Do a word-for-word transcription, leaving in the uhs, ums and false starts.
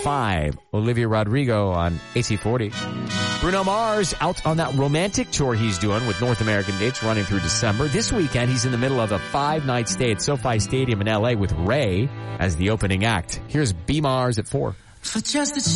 five. Olivia Rodrigo on A C forty. Bruno Mars out on that romantic tour he's doing with North American dates running through December. This weekend, he's in the middle of a five-night stay at SoFi Stadium in L A with Ray as the opening act. Here's B. Mars at four. For just a